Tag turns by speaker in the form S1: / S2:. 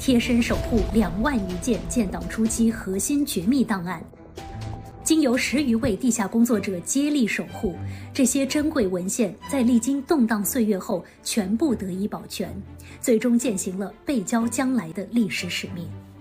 S1: 贴身守护2万余件建党初期核心绝密档案。经由10余位地下工作者接力守护，这些珍贵文献在历经动荡岁月后全部得以保全，最终践行了背交将来的历史使命。